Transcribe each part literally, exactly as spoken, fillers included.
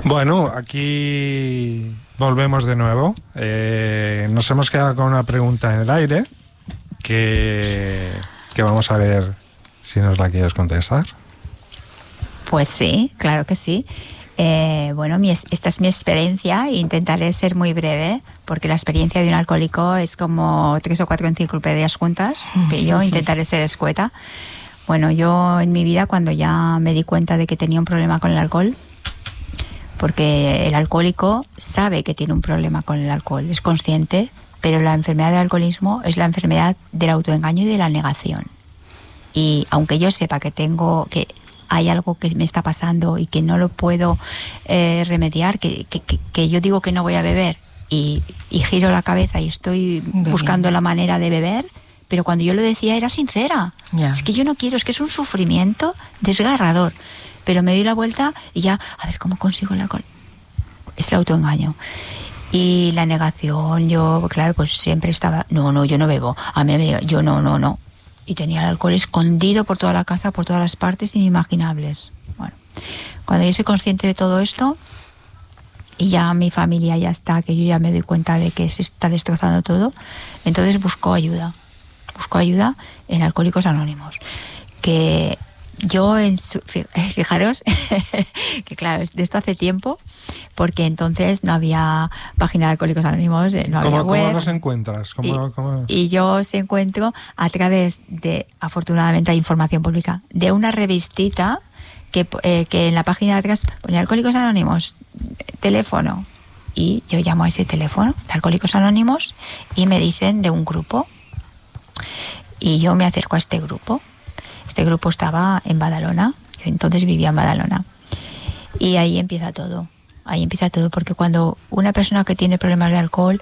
Bueno, aquí volvemos de nuevo. Eh, nos hemos quedado con una pregunta en el aire que, que vamos a ver si nos la quieres contestar. Pues sí, claro que sí. Eh, bueno, mi, esta es mi experiencia e intentaré ser muy breve porque la experiencia de un alcohólico es como tres o cuatro enciclopedias juntas, que yo intentaré ser escueta. Bueno, yo en mi vida, cuando ya me di cuenta de que tenía un problema con el alcohol, porque el alcohólico sabe que tiene un problema con el alcohol, es consciente, pero la enfermedad del alcoholismo es la enfermedad del autoengaño y de la negación. Y aunque yo sepa que tengo que hay algo que me está pasando y que no lo puedo eh, remediar, que, que, que yo digo que no voy a beber y, y giro la cabeza y estoy Bebiendo. buscando la manera de beber, pero cuando yo lo decía era sincera. Ya. Es que yo no quiero, es que es un sufrimiento desgarrador. Pero me di la vuelta y ya, a ver, ¿cómo consigo el alcohol? Es el autoengaño. Y la negación, yo, claro, pues siempre estaba, no, no, yo no bebo. A mí me digo, yo no, no, no. Y tenía el alcohol escondido por toda la casa, por todas las partes inimaginables. Bueno, cuando yo soy consciente de todo esto y ya mi familia ya está, que yo ya me doy cuenta de que se está destrozando todo, entonces busco ayuda. Busco ayuda en Alcohólicos Anónimos. Que yo, en su, fijaros, que claro, de esto hace tiempo, porque entonces no había página de Alcohólicos Anónimos, no había ¿Cómo, web. ¿Cómo los encuentras? ¿Cómo, y, cómo? y yo os encuentro a través de, afortunadamente hay información pública, de una revistita que, eh, que en la página de atrás ponía Alcohólicos Anónimos, teléfono, y yo llamo a ese teléfono de Alcohólicos Anónimos y me dicen de un grupo, y yo me acerco a este grupo. Este grupo estaba en Badalona, yo entonces vivía en Badalona, y ahí empieza todo. Ahí empieza todo, porque cuando una persona que tiene problemas de alcohol,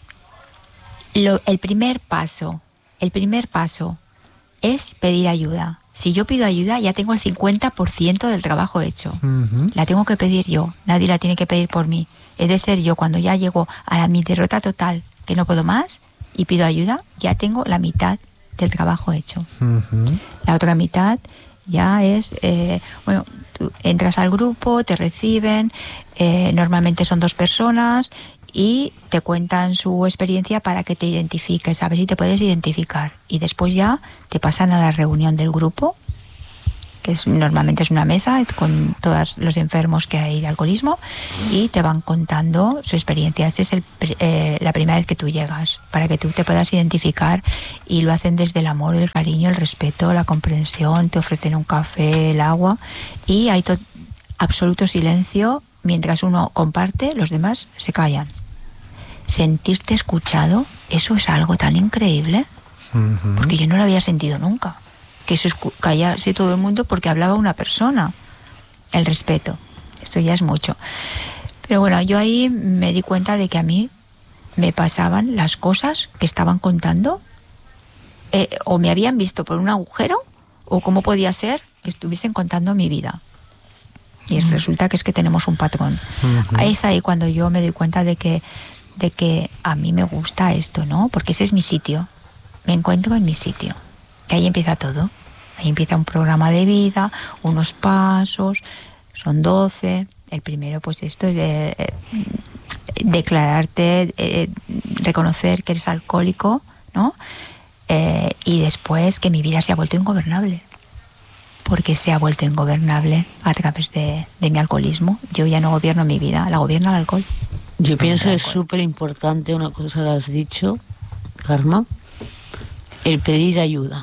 lo, el primer paso, el primer paso es pedir ayuda. Si yo pido ayuda, ya tengo el cincuenta por ciento del trabajo hecho. Uh-huh. La tengo que pedir yo, nadie la tiene que pedir por mí. He de ser yo, cuando ya llego a la, mi derrota total, que no puedo más, y pido ayuda, ya tengo la mitad del trabajo hecho. Uh-huh. La otra mitad ya es, eh, bueno, tú entras al grupo, te reciben, eh, normalmente son dos personas y te cuentan su experiencia para que te identifiques, a ver si te puedes identificar. Y después ya te pasan a la reunión del grupo, que es, normalmente es una mesa con todos los enfermos que hay de alcoholismo, y te van contando su experiencia. Esa es el, eh, la primera vez que tú llegas, para que tú te puedas identificar, y lo hacen desde el amor, el cariño, el respeto, la comprensión, te ofrecen un café, el agua, y hay to- absoluto silencio. Mientras uno comparte, los demás se callan. Sentirte escuchado, eso es algo tan increíble, uh-huh. porque yo no lo había sentido nunca. Que se callase todo el mundo porque hablaba una persona. El respeto, esto ya es mucho. Pero bueno, yo ahí me di cuenta de que a mí me pasaban las cosas que estaban contando, eh, o me habían visto por un agujero, o cómo podía ser que estuviesen contando mi vida. Y es, uh-huh. resulta que es que tenemos un patrón. Uh-huh. Es ahí cuando yo me doy cuenta de que, de que a mí me gusta esto, ¿no? Porque ese es mi sitio. Me encuentro en mi sitio. Que ahí empieza todo. Ahí empieza un programa de vida, unos pasos, son doce. El primero, pues esto es de, eh, declararte, eh, reconocer que eres alcohólico, ¿no? Eh, y después que mi vida se ha vuelto ingobernable. Porque se ha vuelto ingobernable a través de, de mi alcoholismo. Yo ya no gobierno mi vida, la gobierna el alcohol. Yo pienso que es súper importante una cosa que has dicho, Karma, el pedir ayuda.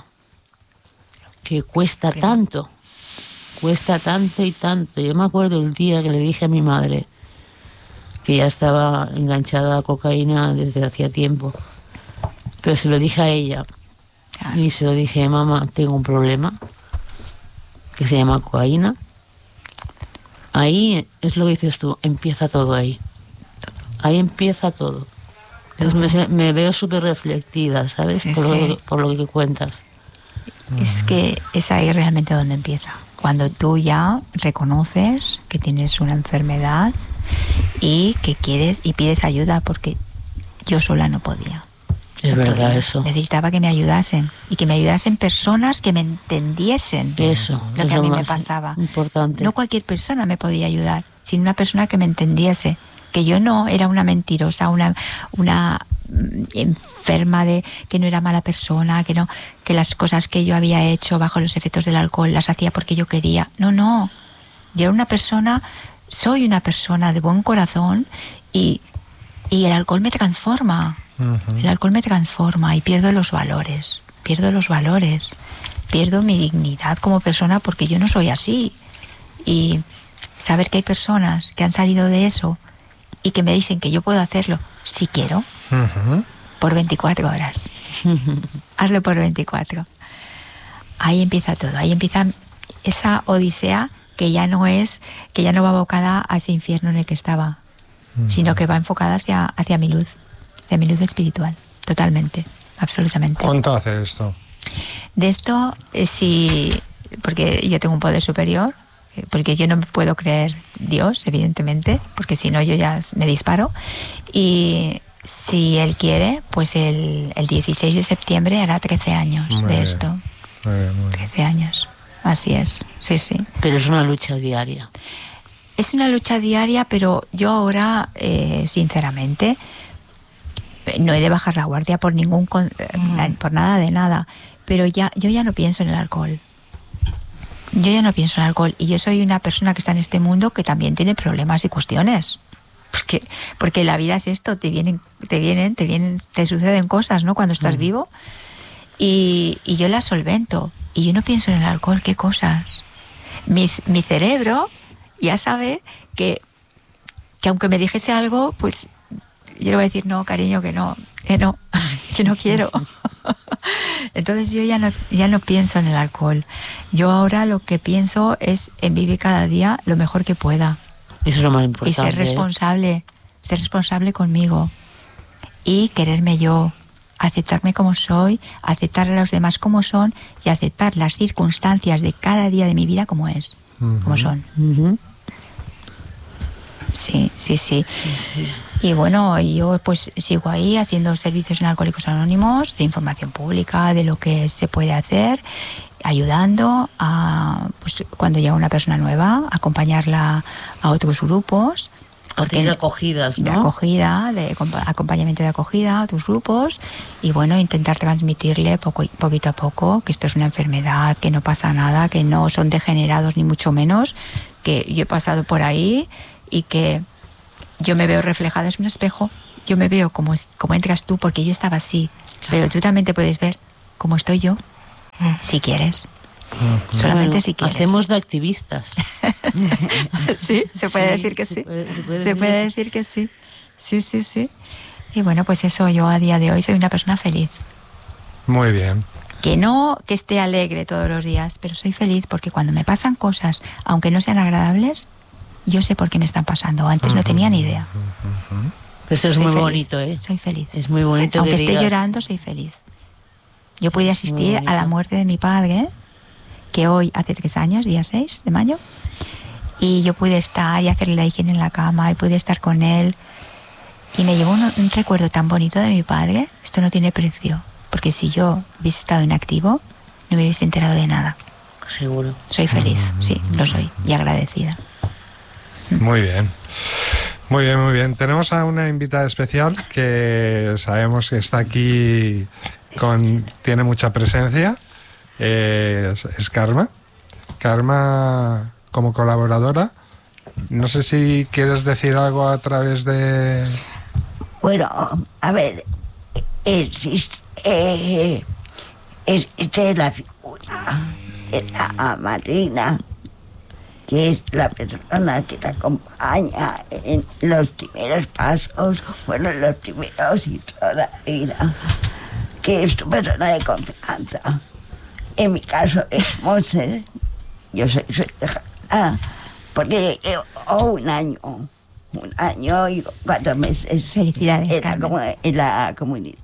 Que cuesta tanto, cuesta tanto y tanto. Yo me acuerdo el día que le dije a mi madre que ya estaba enganchada a cocaína desde hacía tiempo, pero se lo dije a ella, claro. Y se lo dije, mamá, tengo un problema que se llama cocaína. Ahí es lo que dices tú, empieza todo ahí. Ahí empieza todo. Entonces me, me veo súper reflectida, ¿sabes? Sí, por, sí. Lo, por lo que cuentas. Es que es ahí realmente donde empieza. Cuando tú ya reconoces que tienes una enfermedad y que quieres y pides ayuda, porque yo sola no podía. Es no verdad podía. Eso. Necesitaba que me ayudasen y que me ayudasen personas que me entendiesen. Eso. Lo es que a lo mí más me pasaba. Importante. No cualquier persona me podía ayudar. sin una persona que me entendiese, que yo no era una mentirosa, una, una enferma, de que no era mala persona, que no, que las cosas que yo había hecho bajo los efectos del alcohol las hacía porque yo quería. No, no. Yo era una persona, soy una persona de buen corazón y, y el alcohol me transforma. Uh-huh. El alcohol me transforma y pierdo los valores, pierdo los valores, pierdo mi dignidad como persona porque yo no soy así. Y saber que hay personas que han salido de eso y que me dicen que yo puedo hacerlo si quiero, uh-huh, por veinticuatro horas. Hazlo por veinticuatro. Ahí empieza todo, ahí empieza esa odisea que ya no es, que ya no va abocada a ese infierno en el que estaba, uh-huh, sino que va enfocada hacia, hacia mi luz, hacia mi luz espiritual, totalmente, absolutamente. ¿Cuánto hace esto? De esto, eh, sí, porque yo tengo un poder superior, porque yo no me puedo creer Dios, evidentemente, porque si no yo ya me disparo. Y si Él quiere, pues el, el dieciséis de septiembre hará trece años muy de bien, esto. Muy bien, muy bien. trece años, así es, sí, sí. Pero es una lucha diaria. Es una lucha diaria, pero yo ahora, eh, sinceramente, no he de bajar la guardia por ningún mm. por nada de nada, pero ya yo ya no pienso en el alcohol. Yo ya no pienso en alcohol y yo soy una persona que está en este mundo que también tiene problemas y cuestiones. Porque, porque la vida es esto, te vienen, te vienen, te vienen, te suceden cosas, ¿no? Cuando estás mm. vivo. Y, y yo las solvento. Y yo no pienso en el alcohol, ¿qué cosas? Mi, mi cerebro ya sabe que, que aunque me dijese algo, pues yo le voy a decir, no, cariño, que no, que no, que no quiero. Entonces yo ya no, ya no pienso en el alcohol. Yo ahora lo que pienso es en vivir cada día lo mejor que pueda. Eso es lo más importante. Y ser responsable, ¿eh? ser responsable conmigo. Y quererme yo, aceptarme como soy, aceptar a los demás como son y aceptar las circunstancias de cada día de mi vida como es, uh-huh, como son. Uh-huh. Sí, sí, sí, sí, sí. Y bueno, yo pues sigo ahí haciendo servicios en Alcohólicos Anónimos, de información pública, de lo que se puede hacer, ayudando a, pues cuando llega una persona nueva, acompañarla a otros grupos. Hacéis de acogidas, ¿no? De acogida, de acompañamiento de acogida a otros grupos y bueno, intentar transmitirle poco, poquito a poco que esto es una enfermedad, que no pasa nada, que no son degenerados ni mucho menos, que yo he pasado por ahí y que yo me veo reflejada en un espejo, yo me veo como, como entras tú porque yo estaba así, claro, pero tú también te puedes ver como estoy yo, mm. si quieres. Uh-huh. Solamente bueno, si quieres. Hacemos de activistas. Sí, se puede sí, decir que sí. Se puede, se puede, se decir, puede decir que sí. Sí, sí, sí. Y bueno, pues eso, yo a día de hoy soy una persona feliz. Muy bien. Que no que esté alegre todos los días, pero soy feliz porque cuando me pasan cosas, aunque no sean agradables, yo sé por qué me están pasando. Antes uh-huh. no tenía ni idea. Uh-huh. Eso es soy muy feliz. Bonito, ¿eh? Soy feliz. Es muy bonito. Aunque que esté digas. llorando, soy feliz. Yo pude asistir a la muerte de mi padre, que hoy hace tres años, día seis de mayo, y yo pude estar y hacerle la higiene en la cama y pude estar con él y me llevó un, un recuerdo tan bonito de mi padre. Esto no tiene precio, porque si yo hubiese estado inactivo no me hubiese enterado de nada. Seguro. Soy feliz, sí, lo soy, y agradecida. Muy bien. Muy bien, muy bien. Tenemos a una invitada especial que sabemos que está aquí, con, tiene mucha presencia. Eh, es, es Karma. Karma, como colaboradora. No sé si quieres decir algo a través de... Bueno, a ver, existe, eh, existe la figura de la madrina, que es la persona que te acompaña en los primeros pasos, bueno, en los primeros y toda la vida, que es tu persona de confianza. En mi caso es Monse, yo soy su hija, porque llevo un año, un año y cuatro meses Felicidades, en, la, como, en la comunidad.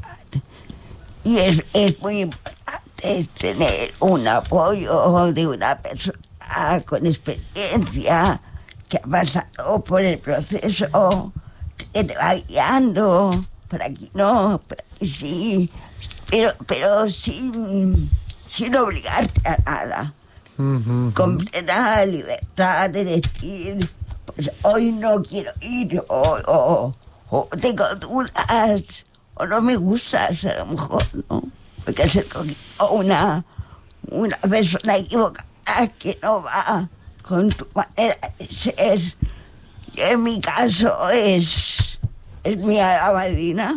Y es, es muy importante tener un apoyo de una persona con experiencia que ha pasado por el proceso, que te va guiando, por aquí no, por aquí sí, pero, pero sin... sin obligarte a nada, uh-huh. con plena libertad de decir, pues hoy no quiero ir, o, o, o tengo dudas, o no me gustas, a lo mejor, ¿no? Porque se cogió una, una persona equivocada que no va con tu manera de ser. Y en mi caso es, es mi hada madrina.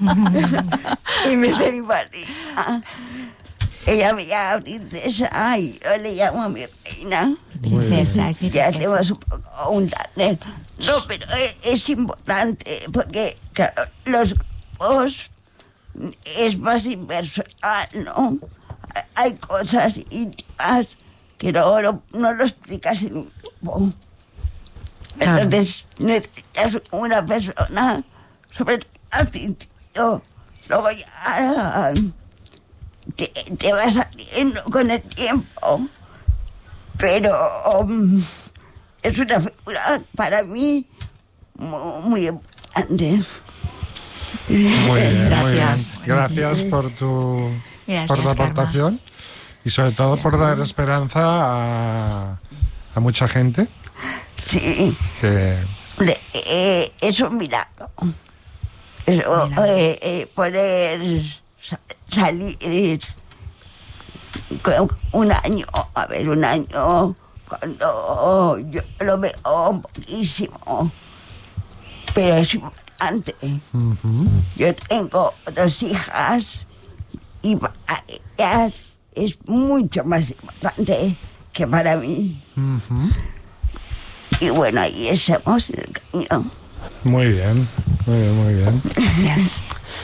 Y me dice mi madrina. Ella me llama princesa y yo le llamo a mi reina. Princesa, es mi Ya princesa. hacemos un poco un tándem. No, pero es, es importante porque, claro, los grupos es más impersonal, ¿no? Hay cosas íntimas que no, no, no lo explicas en un grupo. Claro. Entonces necesitas una persona, sobre todo al principio, luego ya te, te vas saliendo con el tiempo, pero um, es una figura para mí muy, muy importante. Muy bien, Gracias. muy bien. Gracias por tu, Gracias, por tu Karma. aportación y sobre todo por dar esperanza a, a mucha gente Sí, que... le- eh, es un milagro. Eso, Milagro. eh, eh, poder sa- salir con un año, a ver, un año, cuando yo lo veo poquísimo, pero es importante. Ujú. Yo tengo dos hijas y para ellas es mucho más importante que para mí. Ujú. Y bueno, ahí estamos en el camino. Muy bien, muy bien, muy bien. Gracias.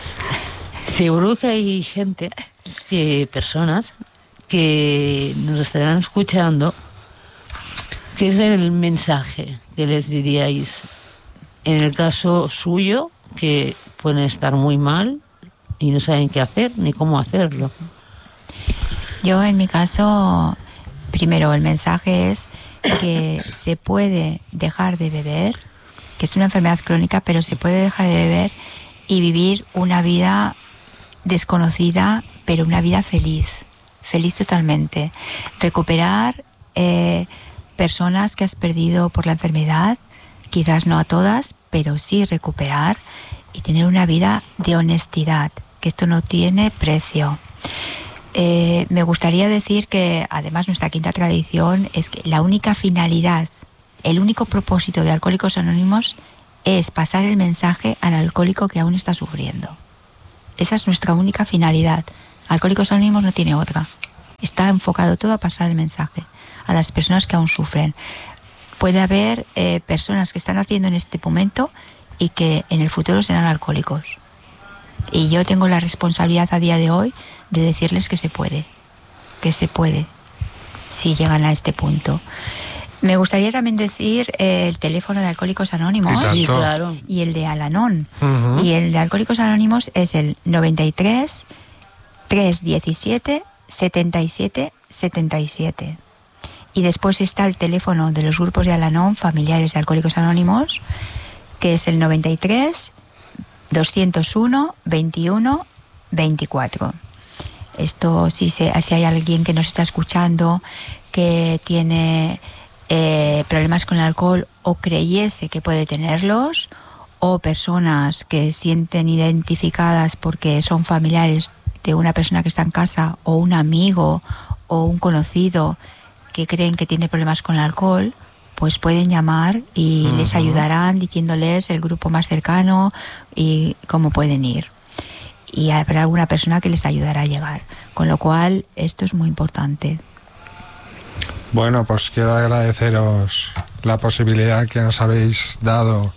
Seguro que hay gente, que personas que nos estarán escuchando. ¿Qué es el mensaje que les diríais en el caso suyo, que pueden estar muy mal y no saben qué hacer ni cómo hacerlo? Yo en mi caso, primero el mensaje es que se puede dejar de beber, que es una enfermedad crónica, pero se puede dejar de beber y vivir una vida desconocida, pero una vida feliz, feliz totalmente. Recuperar eh, personas que has perdido por la enfermedad, quizás no a todas, pero sí recuperar y tener una vida de honestidad, que esto no tiene precio. Eh, me gustaría decir que además nuestra quinta tradición es que la única finalidad, el único propósito de Alcohólicos Anónimos es pasar el mensaje al alcohólico que aún está sufriendo. Esa es nuestra única finalidad. Alcohólicos Anónimos no tiene otra. Está enfocado todo a pasar el mensaje a las personas que aún sufren. Puede haber eh, personas que están haciendo en este momento y que en el futuro serán alcohólicos. Y yo tengo la responsabilidad a día de hoy de decirles que se puede, que se puede, si llegan a este punto. Me gustaría también decir eh, el teléfono de Alcohólicos Anónimos Exacto. Sí, claro. y el de Al-Anon. Ujú. Y el de Alcohólicos Anónimos es el noventa y tres, trescientos diecisiete, setenta y siete, setenta y siete. Y después está el teléfono de los grupos de Al-Anon, familiares de Alcohólicos Anónimos, que es el noventa y tres, doscientos uno, veintiuno, veinticuatro. Esto, si, se, si hay alguien que nos está escuchando que tiene eh, problemas con el alcohol o creyese que puede tenerlos, o personas que sienten identificadas porque son familiares de una persona que está en casa, o un amigo o un conocido que creen que tiene problemas con el alcohol, pues pueden llamar y Ujú. les ayudarán diciéndoles el grupo más cercano y cómo pueden ir. Y habrá alguna persona que les ayudará a llegar. Con lo cual, esto es muy importante. Bueno, pues quiero agradeceros la posibilidad que nos habéis dado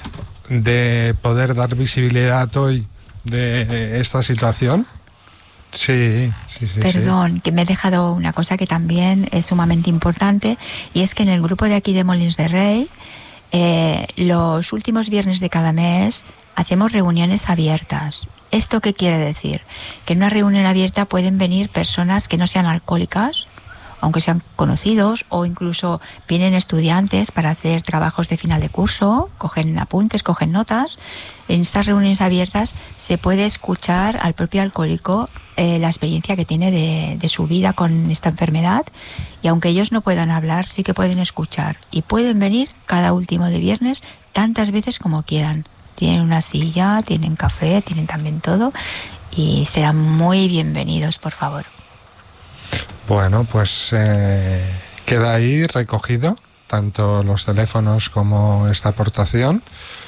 de poder dar visibilidad hoy de esta situación. Sí, sí, sí. Perdón, sí. que me he dejado una cosa que también es sumamente importante, y es que en el grupo de aquí de Molins de Rey, eh, los últimos viernes de cada mes hacemos reuniones abiertas. ¿Esto qué quiere decir? Que en una reunión abierta pueden venir personas que no sean alcohólicas aunque sean conocidos, o incluso vienen estudiantes para hacer trabajos de final de curso, cogen apuntes, cogen notas. En estas reuniones abiertas se puede escuchar al propio alcohólico eh, la experiencia que tiene de, de su vida con esta enfermedad, y aunque ellos no puedan hablar, sí que pueden escuchar, y pueden venir cada último de viernes tantas veces como quieran. Tienen una silla, tienen café, tienen también todo, y serán muy bienvenidos, por favor. Bueno, pues eh, queda ahí recogido tanto los teléfonos como esta aportación.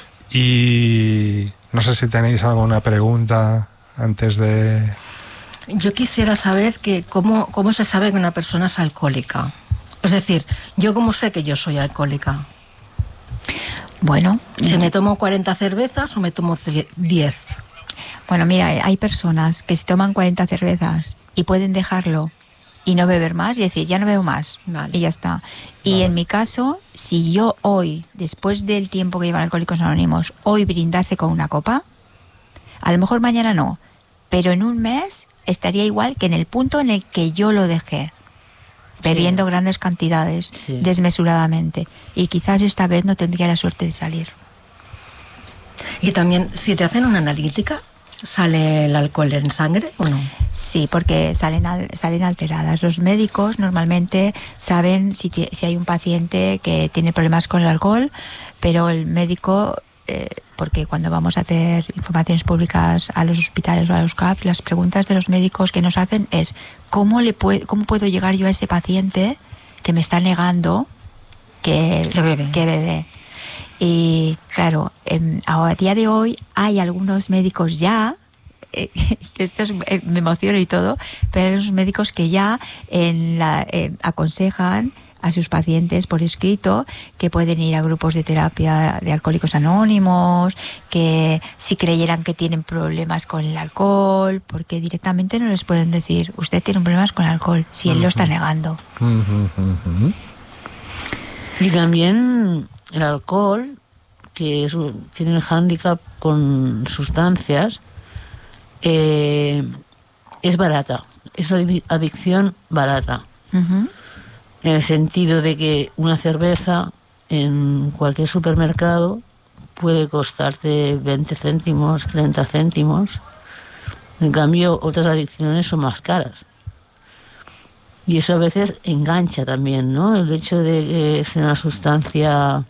Y no sé si tenéis alguna pregunta antes de... Yo quisiera saber que cómo, cómo se sabe que una persona es alcohólica. Es decir, ¿yo cómo sé que yo soy alcohólica? Bueno, ¿Si me tomo cuarenta cervezas o me tomo diez? Bueno, mira, hay personas que se toman cuarenta cervezas y pueden dejarlo y no beber más y decir, ya no bebo más, Vale. y ya está. Y Vale. en mi caso, si yo hoy, después del tiempo que llevan Alcohólicos Anónimos, hoy brindase con una copa, a lo mejor mañana no, pero en un mes estaría igual que en el punto en el que yo lo dejé, bebiendo Sí. grandes cantidades, Sí. desmesuradamente. Y quizás esta vez no tendría la suerte de salir. Y también, si te hacen una analítica, ¿sale el alcohol en sangre o no? Sí, porque salen al- salen alteradas. Los médicos normalmente saben si, ti- si hay un paciente que tiene problemas con el alcohol, pero el médico, eh, porque cuando vamos a hacer informaciones públicas a los hospitales o a los C A P, las preguntas de los médicos que nos hacen es ¿cómo, le pue- cómo puedo llegar yo a ese paciente que me está negando que, Que bebe. que bebe? Y claro, em, a día de hoy hay algunos médicos ya, eh, esto es, eh, me emociono y todo, pero hay unos médicos que ya en la, eh, aconsejan a sus pacientes por escrito que pueden ir a grupos de terapia de Alcohólicos Anónimos, que si creyeran que tienen problemas con el alcohol, porque directamente no les pueden decir, usted tiene problemas con el alcohol, si él lo está negando. Y también el alcohol, que es un- tiene un hándicap con sustancias, eh, es barata. Es una adic- adicción barata. Ujú. En el sentido de que una cerveza en cualquier supermercado puede costarte veinte céntimos, treinta céntimos. En cambio, otras adicciones son más caras. Y eso a veces engancha también, ¿no? El hecho de que sea una sustancia...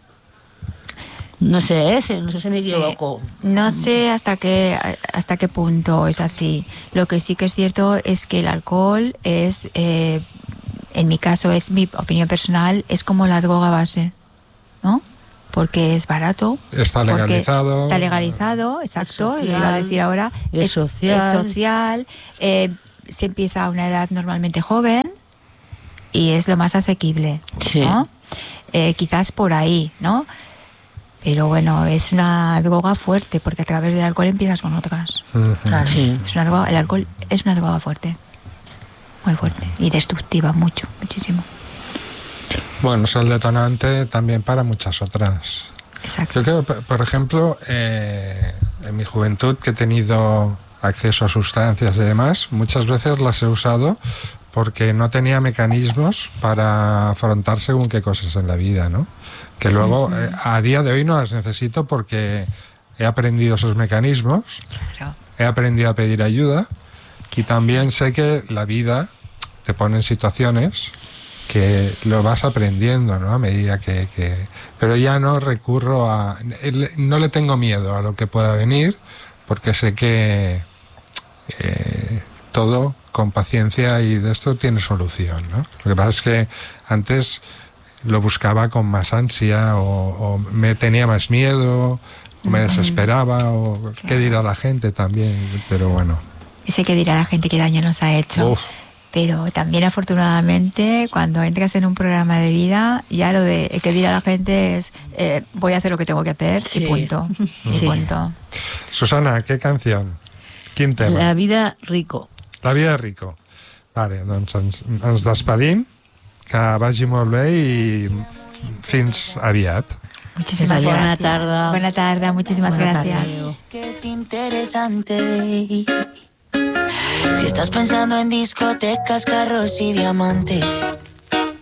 No sé, ese, no sé si me Sí. equivoco. No sé hasta qué hasta qué punto es así. Lo que sí que es cierto es que el alcohol es, eh, en mi caso, es mi opinión personal, es como la droga base, ¿no? Porque es barato. Está porque legalizado. Está legalizado, exacto. Es Lo iba a decir ahora. es social. Es social. eh, se empieza a una edad normalmente joven y es lo más asequible, Sí. ¿no? Eh, quizás por ahí, ¿no? Pero bueno, es una droga fuerte, porque a través del alcohol empiezas con otras. Claro. Sí. Es una droga, el alcohol es una droga fuerte, muy fuerte y destructiva, mucho, muchísimo. Bueno, es el detonante también para muchas otras. Exacto. Yo creo, p- por ejemplo, eh, en mi juventud que he tenido acceso a sustancias y demás, muchas veces las he usado porque no tenía mecanismos para afrontar según qué cosas en la vida, ¿no? Que luego, eh, a día de hoy no las necesito porque he aprendido esos mecanismos, Claro. he aprendido a pedir ayuda y también sé que la vida te pone en situaciones que lo vas aprendiendo, ¿no? A medida que, que... Pero ya no recurro a... No le tengo miedo a lo que pueda venir porque sé que eh, todo con paciencia y de esto tiene solución, ¿no? Lo que pasa es que antes lo buscaba con más ansia o, o me tenía más miedo o me desesperaba o qué dirá la gente también, pero bueno. Y sé que dirá la gente que daño nos ha hecho. Uf. Pero también afortunadamente cuando entras en un programa de vida, ya lo de que dirá la gente es eh, voy a hacer lo que tengo que hacer Sí. y punto. Y Sí. punto. Susana, ¿qué canción? Quin tema? La vida rico. La vida de rico. Vale, doncs ens, ens despedim, que vagi molt bé i fins aviat. Muchísimas Buena gracias. tarde. Buena tarde, muchísimas Buena gracias. tarde. Que es interesante. Si estás pensando en discotecas, carros y diamantes,